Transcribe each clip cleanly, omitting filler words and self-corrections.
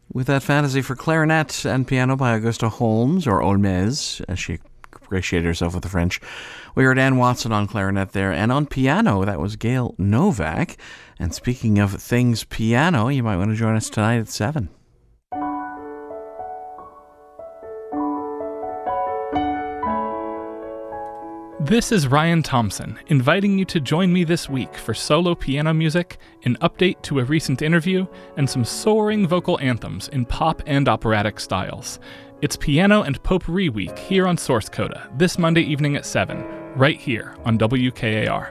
With that fantasy for clarinet and piano by Augusta Holmes, or Holmes, as she ingratiated herself with the French. We heard Ann Watson on clarinet there, and on piano, that was Gail Novak. And speaking of things piano, you might want to join us tonight at 7. This is Ryan Thompson, inviting you to join me this week for solo piano music, an update to a recent interview, and some soaring vocal anthems in pop and operatic styles. It's Piano and Potpourri Week here on Source Coda, this Monday evening at 7, right here on WKAR.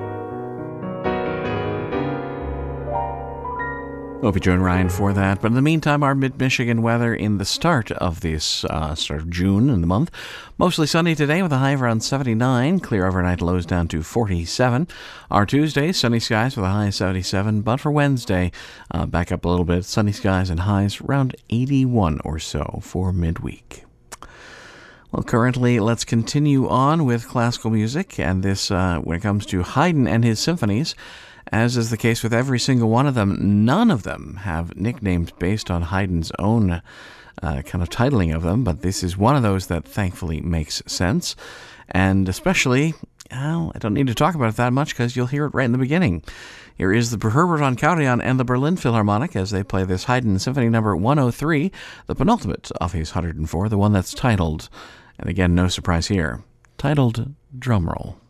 Hope you join Ryan for that. But in the meantime, our mid-Michigan weather in the start of June in the month. Mostly sunny today with a high of around 79. Clear overnight, lows down to 47. Our Tuesday, sunny skies with a high of 77. But for Wednesday, back up a little bit. Sunny skies and highs around 81 or so for midweek. Well, currently, let's continue on with classical music. And this, when it comes to Haydn and his symphonies, as is the case with every single one of them, none of them have nicknames based on Haydn's own kind of titling of them, but this is one of those that thankfully makes sense. And especially, well, I don't need to talk about it that much because you'll hear it right in the beginning. Here is the Herbert von Karajan and the Berlin Philharmonic as they play this Haydn Symphony number 103, the penultimate of his 104, the one that's titled, and again, no surprise here, titled Drumroll.